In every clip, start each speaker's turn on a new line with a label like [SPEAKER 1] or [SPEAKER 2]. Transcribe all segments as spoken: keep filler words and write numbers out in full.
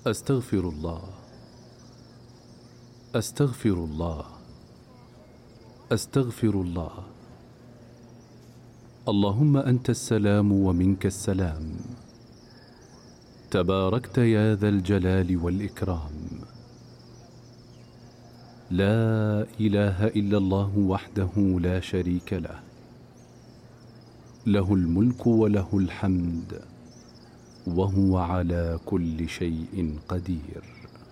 [SPEAKER 1] أستغفر الله أستغفر الله أستغفر الله. اللهم أنت السلام ومنك السلام، تباركت يا ذا الجلال والإكرام. لا إله إلا الله وحده لا شريك له، له الملك وله الحمد وهو على كل شيء قدير.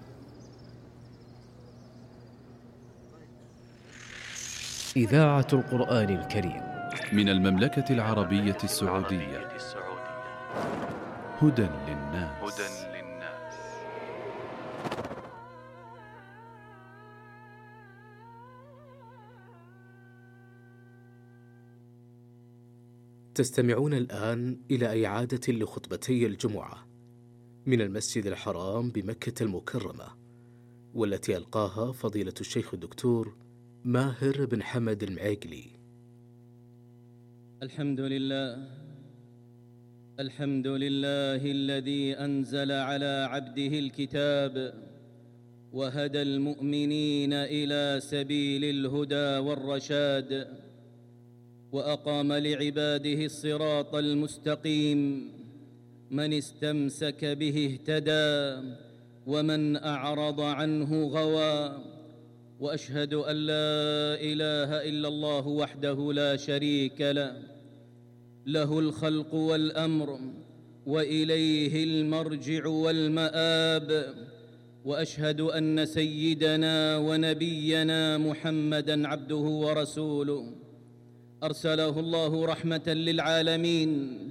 [SPEAKER 2] إذاعة القرآن الكريم
[SPEAKER 1] من المملكة العربية السعودية. هدى للناس.
[SPEAKER 2] تستمعون الآن إلى إعادة لخطبتي الجمعة من المسجد الحرام بمكة المكرمة، والتي ألقاها فضيلة الشيخ الدكتور ماهر بن حمد المعيقلي.
[SPEAKER 3] الحمد لله الحمد لله الذي أنزل على عبده الكتاب وهدى المؤمنين إلى سبيل الهدى والرشاد، وأقام لعباده الصراط المستقيم. من استمسك به اهتدى ومن أعرض عنه غوى. وأشهد أن لا إله إلا الله وحده لا شريك له، له الخلق والأمر وإليه المرجع والمآب. وأشهد أن سيدنا ونبينا محمدًا عبده ورسوله، أرسله الله رحمة للعالمين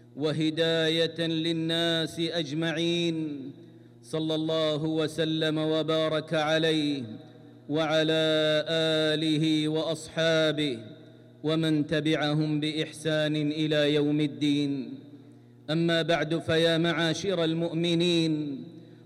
[SPEAKER 3] وهداية للناس أجمعين، صلى الله وسلم وبارك عليه وعلى آله وأصحابه ومن تبعهم بإحسان إلى يوم الدين. أما بعد، فيا معاشر المؤمنين،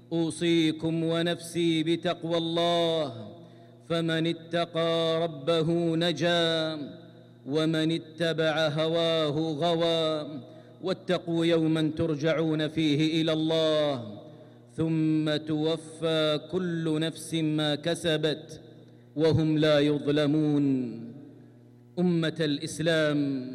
[SPEAKER 3] أوصيكم ونفسي بتقوى الله، فمن اتقى ربه نجا ومن اتبع هواه غوى. واتقوا يوما ترجعون فيه إلى الله، ثم توفى كل نفس ما كسبت وهم لا يظلمون. أمة الإسلام،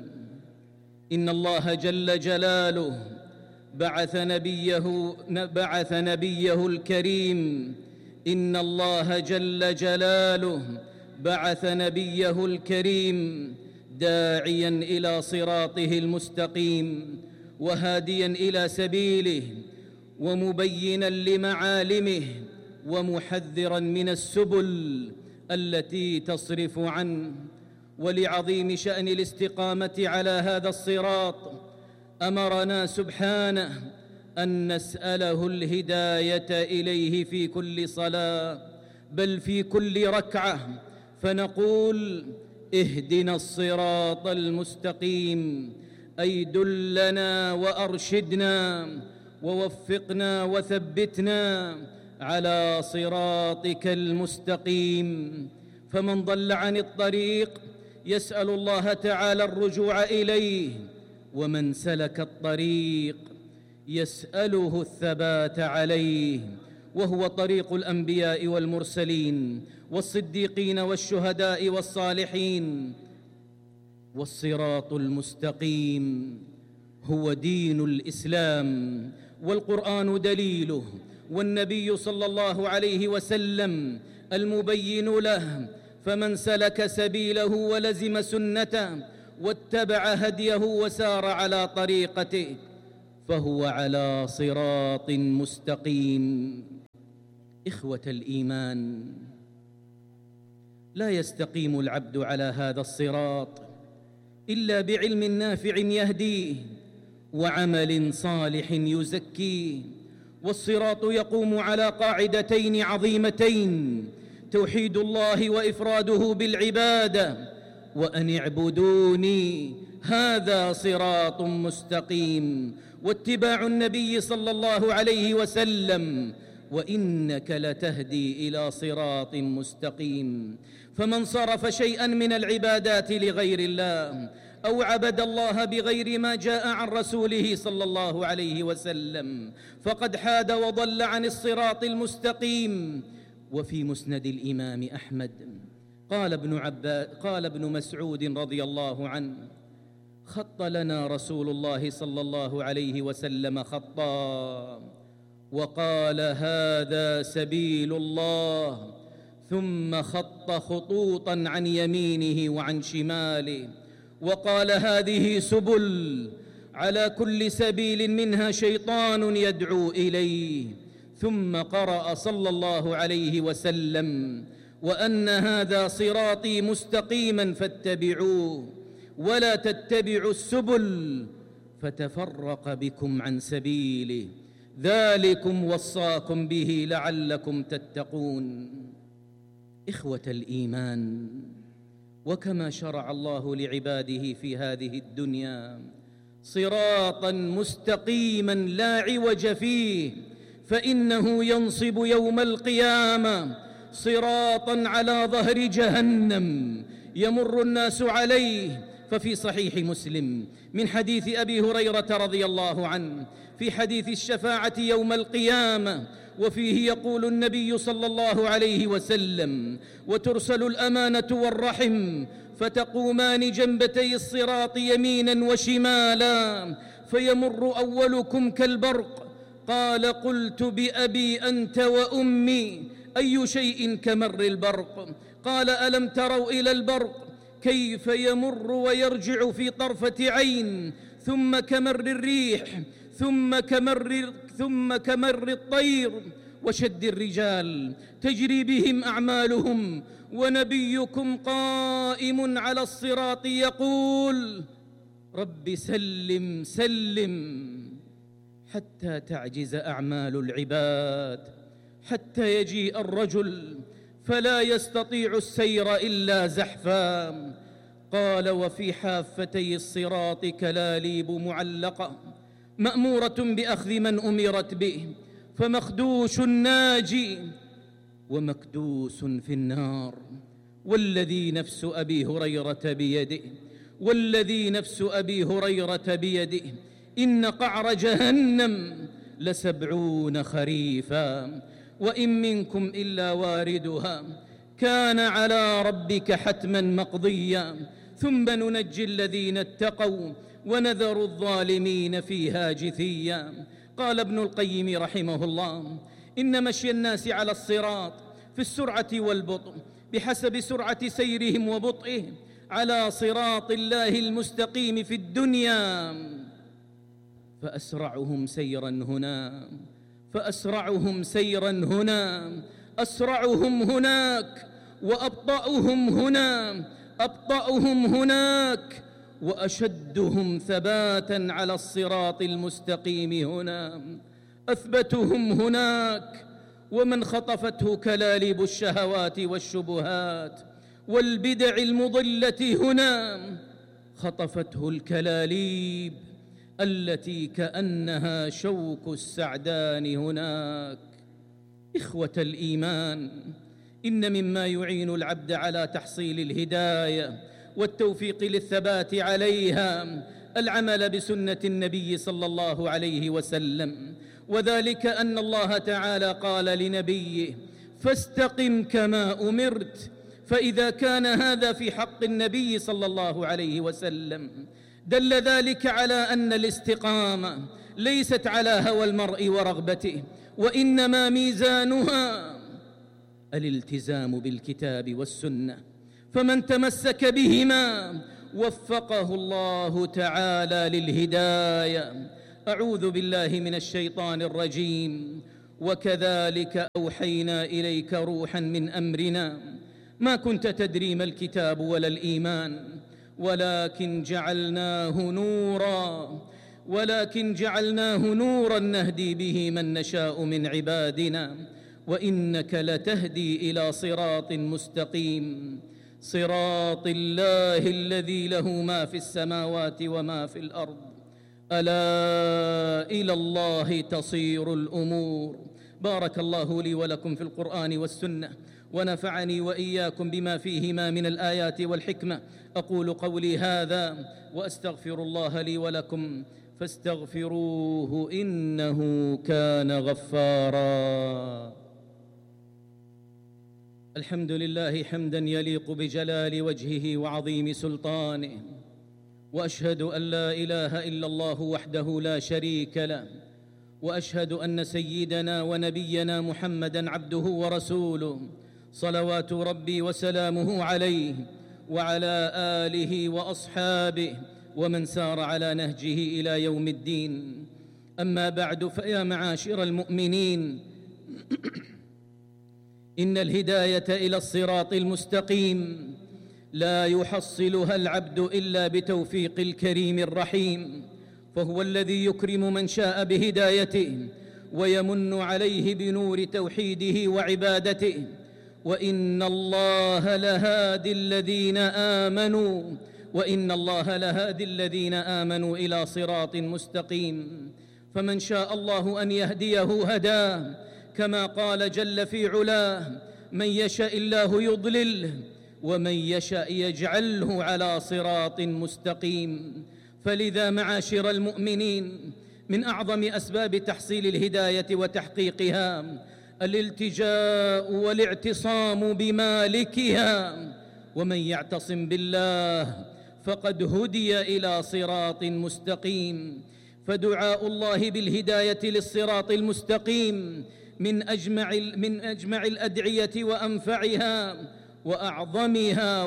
[SPEAKER 3] إن الله جل جلاله بعث نبيه بعث نبيه الكريم إن الله جل جلاله بعث نبيه الكريم داعياً إلى صراطه المستقيم وهادياً إلى سبيله ومبيناً لمعالمه ومحذراً من السبل التي تصرف عنه. ولعظيم شأن الاستقامة على هذا الصراط أمرنا سبحانه أن نسأله الهداية إليه في كل صلاة، بل في كل ركعة، فنقول: اهدنا الصراط المستقيم، أي دلنا وأرشدنا ووفقنا وثبتنا على صراطك المستقيم. فمن ضل عن الطريق يسأل الله تعالى الرجوع إليه، ومن سلك الطريق يسأله الثبات عليه، وهو طريق الأنبياء والمرسلين والصديقين والشهداء والصالحين. والصراط المستقيم هو دين الإسلام، والقرآن دليله، والنبي صلى الله عليه وسلم المبين له. فمن سلك سبيله ولزم سنته واتبع هديه وسار على طريقته فهو على صراط مستقيم. إخوة الإيمان، لا يستقيم العبد على هذا الصراط إلا بعلم نافع يهديه وعمل صالح يزكيه. والصراط يقوم على قاعدتين عظيمتين: توحيد الله وإفراده بالعبادة، وأن اعبدوني هذا صراط مستقيم، واتباع النبي صلى الله عليه وسلم، وإنك لتهدي إلى صراط مستقيم. فمن صرف شيئا من العبادات لغير الله أو عبد الله بغير ما جاء عن رسوله صلى الله عليه وسلم فقد حاد وضل عن الصراط المستقيم. وفي مسند الإمام أحمد قال ابن عباس قال ابن مسعود رضي الله عنه: خط لنا رسول الله صلى الله عليه وسلم خطا وقال: هذا سبيل الله، ثم خط خطوطا عن يمينه وعن شماله وقال: هذه سبل، على كل سبيل منها شيطان يدعو إليه. ثم قرأ صلى الله عليه وسلم: وأن هذا صراطي مستقيما فاتبعوه ولا تتبعوا السبل فتفرق بكم عن سبيله، ذلكم وصاكم به لعلكم تتقون. إخوة الإيمان، وكما شرع الله لعباده في هذه الدنيا صراطا مستقيما لا عوج فيه، فإنه ينصب يوم القيامة صراطا على ظهر جهنم يمر الناس عليه. ففي صحيح مسلم من حديث أبي هريرة رضي الله عنه في حديث الشفاعة يوم القيامة، وفيه يقول النبي صلى الله عليه وسلم: وترسل الأمانة والرحم فتقومان جنبتي الصراط يمينا وشمالا، فيمر أولكم كالبرق. قال: قلت بأبي أنت وأمي، أي شيء كمر البرق؟ قال: ألم تروا إلى البرق كيف يمر ويرجع في طرفة عين، ثم كمر الريح، ثم كمر ثم كمر الطير وشد الرجال تجري بهم أعمالهم، ونبيكم قائم على الصراط يقول: رب سلم سلم، حتى تعجز أعمال العباد، حتى يجيء الرجل فلا يستطيع السير إلا زحفا. قال: وفي حافتي الصراط كلاليب معلقة مأمورة بأخذ من أمرت به، فمخدوش ناجي ومكدوس في النار. والذي نفس أبي هريرة بيده والذي نفس أبي هريرة بيده إن قعر جهنم لسبعون خريفا، وإن منكم إلا واردها كان على ربك حتما مقضيا، ثم ننجي الذين اتقوا ونذر الظالمين فيها جثيا. قال ابن القيم رحمه الله: إن مشي الناس على الصراط في السرعة والبطء بحسب سرعة سيرهم وبطئهم على صراط الله المستقيم في الدنيا، فأسرعهم سيرا هنا فأسرعهم سيرا هنا أسرعهم هناك، وأبطأهم هنا أبطأهم هناك، وأشدهم ثباتا على الصراط المستقيم هنا أثبتهم هناك. ومن خطفته كلاليب الشهوات والشبهات والبدع المضلة هنا خطفته الكلاليب التي كأنها شوك السعدان هناك. إخوة الإيمان، إن مما يعين العبد على تحصيل الهداية والتوفيق للثبات عليها العمل بسنة النبي صلى الله عليه وسلم، وذلك أن الله تعالى قال لنبيه: فاستقم كما أمرت. فإذا كان هذا في حق النبي صلى الله عليه وسلم دل ذلك على أن الاستقامة ليست على هوى المرء ورغبته، وإنما ميزانها الالتزام بالكتاب والسنة، فمن تمسك بهما وفقه الله تعالى للهداية. أعوذ بالله من الشيطان الرجيم. وكذلك أوحينا إليك روحا من أمرنا ما كنت تدري ما الكتاب ولا الإيمان ولكن جعلناه نورا ولكن جعلناه نورا نهدي به من نشاء من عبادنا وإنك لتهدي إلى صراط مستقيم، صراط الله الذي له ما في السماوات وما في الأرض، ألا إلى الله تصير الأمور. بارك الله لي ولكم في القرآن والسنة، ونفعني وإياكم بما فيهما من الآيات والحكمة. أقول قولي هذا وأستغفر الله لي ولكم فاستغفروه إنه كان غفارا. الحمد لله حمدا يليق بجلال وجهه وعظيم سلطانه، وأشهد أن لا إله إلا الله وحده لا شريك له، وأشهد أن سيدنا ونبينا محمدًا عبده ورسوله صلوات ربي وسلامه عليه وعلى آله وأصحابه ومن سار على نهجه إلى يوم الدين. أما بعد، فيا معاشر المؤمنين، إن الهداية إلى الصراط المستقيم لا يحصلها العبد إلا بتوفيق الكريم الرحيم، فهو الذي يكرم من شاء بهدايته ويمن عليه بنور توحيده وعبادته. وإن الله لهادي الذين آمنوا وإن الله لهادي الذين آمنوا إلى صراط مستقيم. فمن شاء الله أن يهديه هداه، كما قال جل في علاه: من يشاء الله يضلله ومن يشاء يجعله على صراط مستقيم. فلذا معاشر المؤمنين، من أعظم أسباب تحصيل الهداية وتحقيقها الالتجاء والاعتصام بمالكها، ومن يعتصم بالله فقد هدي إلى صراط مستقيم. فدعاء الله بالهداية للصراط المستقيم من أجمع من أجمع الأدعية وأنفعها وأعظمها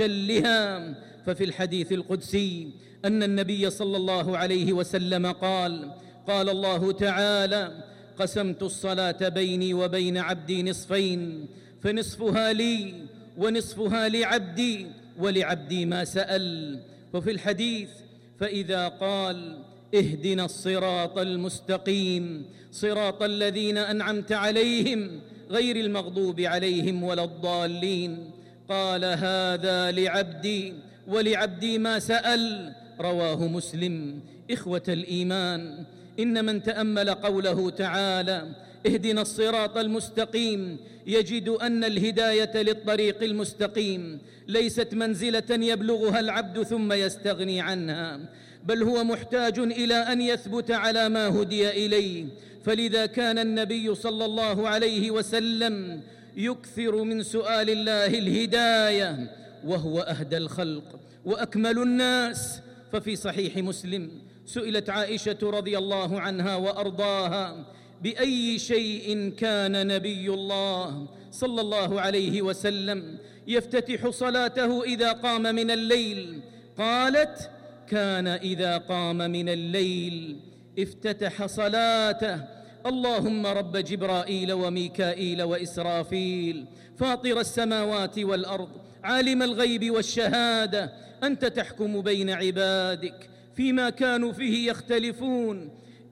[SPEAKER 3] وأجلها. ففي الحديث القدسي أن النبي صلى الله عليه وسلم قال: قال الله تعالى: قسمت الصلاة بيني وبين عبدي نصفين، فنصفها لي ونصفها لعبدي ولعبدي ما سأل. وفي الحديث: فإذا قال: اهدنا الصراط المستقيم صراط الذين أنعمت عليهم غير المغضوب عليهم ولا الضالين، قال: هذا لعبدي ولعبدي ما سأل. رواه مسلم. إخوة الإيمان، إن من تأمل قوله تعالى: اهدنا الصراط المستقيم، يجد أن الهداية للطريق المستقيم ليست منزلة يبلغها العبد ثم يستغني عنها، بل هو محتاج إلى أن يثبت على ما هدي إليه. فلذا كان النبي صلى الله عليه وسلم يكثر من سؤال الله الهداية، وهو أهدى الخلق وأكمل الناس. ففي صحيح مسلم سئلت عائشة رضي الله عنها وأرضاها: بأي شيء كان نبي الله صلى الله عليه وسلم يفتتح صلاته إذا قام من الليل؟ قالت: كان إذا قام من الليل افتتح صلاته: اللهم رب جبرائيل وميكائيل وإسرافيل، فاطر السماوات والأرض، عالم الغيب والشهادة، أنت تحكم بين عبادك فيما كانوا فيه يختلفون،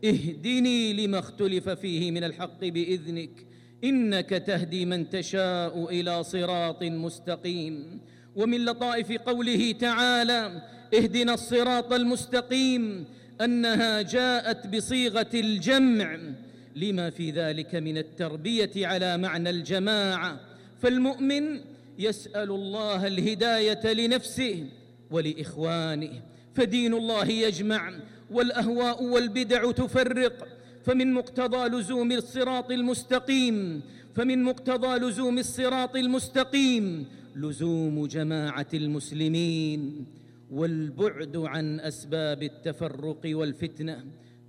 [SPEAKER 3] اهدني لما اختلف فيه من الحق بإذنك، إنك تهدي من تشاء إلى صراط مستقيم. ومن لطائف قوله تعالى: اهدنا الصراط المستقيم، أنها جاءت بصيغة الجمع لما في ذلك من التربية على معنى الجماعة. فالمؤمن يسأل الله الهداية لنفسه ولإخوانه، فدين الله يجمع والأهواء والبدع تفرق. فمن مقتضى لزوم الصراط المستقيم فمن مقتضى لزوم الصراط المستقيم لزوم جماعة المسلمين والبعد عن أسباب التفرق والفتنة.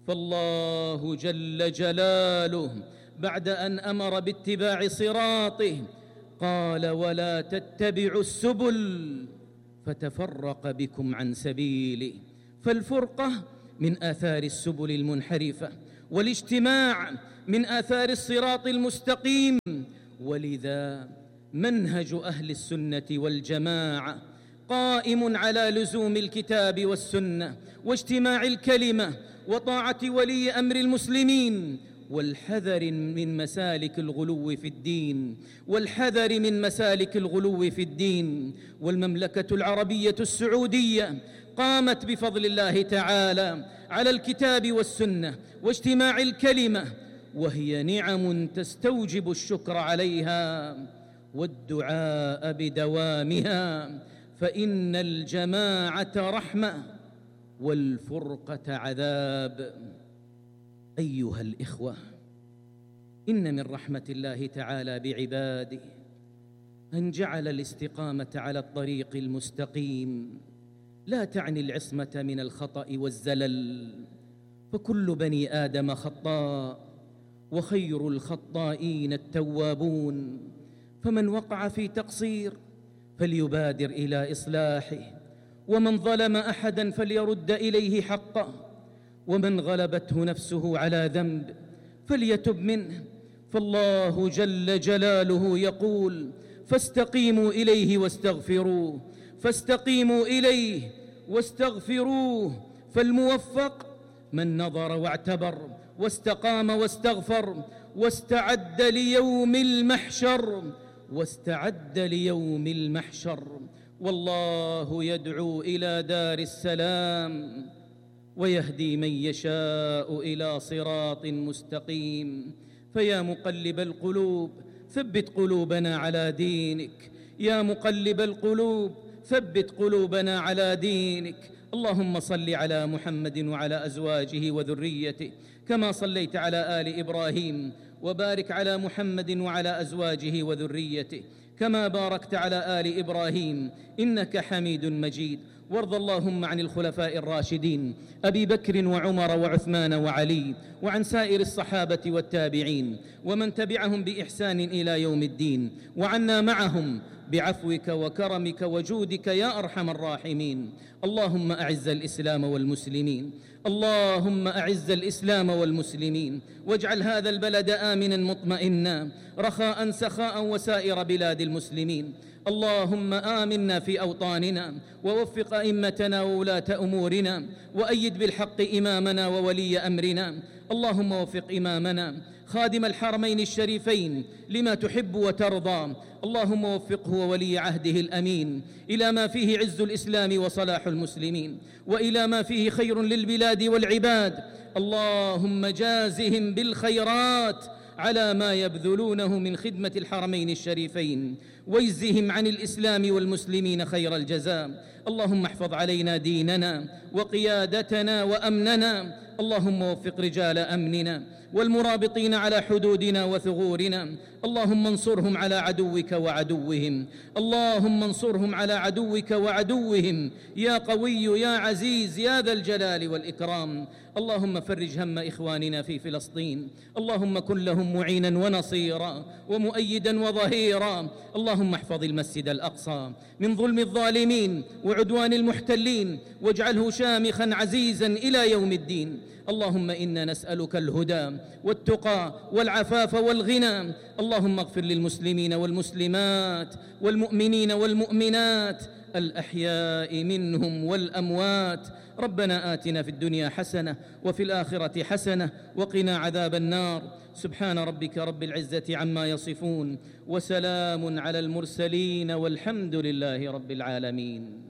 [SPEAKER 3] فالله جل جلاله بعد أن أمر باتباع صراطه قال: ولا تتبعوا السبل فتفرق بكم عن سبيله. فالفرقة من آثار السبل المنحرفة، والاجتماع من آثار الصراط المستقيم. ولذا منهج أهل السنة والجماعة قائم على لزوم الكتاب والسنة واجتماع الكلمة وطاعة ولي أمر المسلمين، والحذر من مسالك الغلو في الدين والحذر من مسالك الغلو في الدين. والمملكة العربية السعودية قامت بفضل الله تعالى على الكتاب والسنة واجتماع الكلمة، وهي نعم تستوجب الشكر عليها. والدعاء بدوامها، فإن الجماعة رحمة والفرقة عذاب. أيها الإخوة، إن من رحمة الله تعالى بعباده أن جعل الاستقامة على الطريق المستقيم لا تعني العصمة من الخطأ والزلل، فكل بني آدم خطاء، وخير الخطائين التوابون، فمن وقع في تقصير فليبادر إلى إصلاحه، ومن ظلم أحدا فليرد إليه حقه، ومن غلبته نفسه على ذنب فليتب منه، فالله جل جلاله يقول: فاستقيموا إليه واستغفروه، فاستقيموا إليه واستغفروه. فالموفق من نظر واعتبر واستقام واستغفر واستعد ليوم المحشر، واستعد ليوم المحشر. والله يدعو إلى دار السلام ويهدي من يشاء إلى صراط مستقيم. فيا مقلب القلوب ثبت قلوبنا على دينك، يا مقلب القلوب ثبت قلوبنا على دينك. اللهم صل على محمد وعلى أزواجه وذريته كما صليت على آل إبراهيم، وبارك على محمد وعلى أزواجه وذريته كما باركت على آل إبراهيم إنك حميد مجيد. وارض اللهم عن الخلفاء الراشدين أبي بكر وعمر وعثمان وعلي، وعن سائر الصحابة والتابعين ومن تبعهم بإحسان إلى يوم الدين، وعنا معهم بعفوك وكرمك وجودك يا أرحم الراحمين. اللهم أعز الإسلام والمسلمين، اللهم أعز الإسلام والمسلمين، واجعل هذا البلد آمنا مطمئنا رخاء سخاء وسائر بلاد المسلمين. اللهم آمنا في أوطاننا، ووفق أئمتنا وولاة أمورنا، وأيد بالحق إمامنا وولي أمرنا. اللهم وفق إمامنا خادم الحرمين الشريفين لما تحب وترضى، اللهم وفقه وولي عهده الأمين إلى ما فيه عز الإسلام وصلاح المسلمين، وإلى ما فيه خير للبلاد والعباد. اللهم جازهم بالخيرات على ما يبذلونه من خدمة الحرمين الشريفين، واجزهم عن الإسلام والمسلمين خير الجزاء. اللهم احفظ علينا ديننا وقيادتنا وأمننا. اللهم وفق رجال أمننا والمرابطين على حدودنا وثغورنا. اللهم انصرهم على عدوك وعدوهم، اللهم انصرهم على عدوك وعدوهم يا قوي يا عزيز يا ذا الجلال والإكرام. اللهم فرج هم إخواننا في فلسطين، اللهم كن لهم معينا ونصيرا ومؤيدا وظهيرا. اللهم احفظ المسجد الأقصى من ظلم الظالمين وعدوان المحتلين، واجعله شامخا عزيزا إلى يوم الدين. اللهم إنا نسألك الهدى والتقى والعفاف والغنى. اللهم اغفر للمسلمين والمسلمات والمؤمنين والمؤمنات الأحياء منهم والأموات. ربنا آتنا في الدنيا حسنة وفي الآخرة حسنة وقنا عذاب النار. سبحان ربك رب العزة عما يصفون، وسلام على المرسلين، والحمد لله رب العالمين.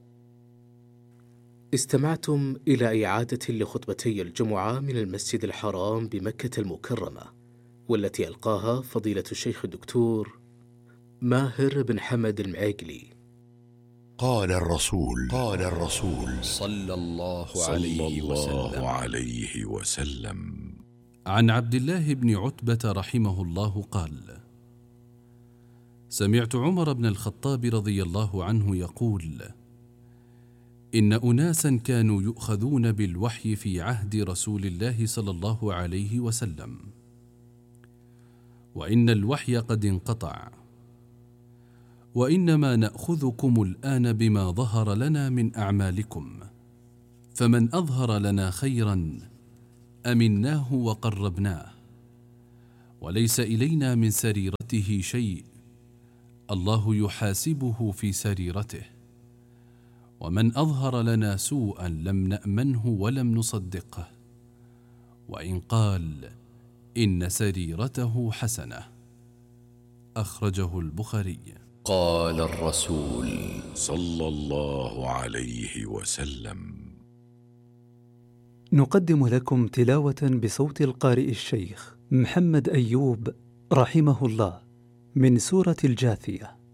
[SPEAKER 2] استمعتم إلى إعادة لخطبتي الجمعة من المسجد الحرام بمكة المكرمة، والتي ألقاها فضيلة الشيخ الدكتور ماهر بن حمد المعيقلي.
[SPEAKER 4] قال الرسول قال الرسول
[SPEAKER 1] صلى الله
[SPEAKER 4] صلى
[SPEAKER 1] عليه
[SPEAKER 4] الله
[SPEAKER 1] وسلم
[SPEAKER 4] عليه وسلم.
[SPEAKER 1] عن عبد الله بن عتبة رحمه الله قال: سمعت عمر بن الخطاب رضي الله عنه يقول: إن أناسا كانوا يؤخذون بالوحي في عهد رسول الله صلى الله عليه وسلم، وإن الوحي قد انقطع، وإنما نأخذكم الآن بما ظهر لنا من أعمالكم، فمن أظهر لنا خيرا أمناه وقربناه، وليس إلينا من سريرته شيء، الله يحاسبه في سريرته، ومن أظهر لنا سوءا لم نأمنه ولم نصدقه، وإن قال إن سريرته حسنة. أخرجه البخاري.
[SPEAKER 4] قال الرسول صلى الله عليه وسلم.
[SPEAKER 5] نقدم لكم تلاوة بصوت القارئ الشيخ محمد أيوب رحمه الله من سورة الجاثية.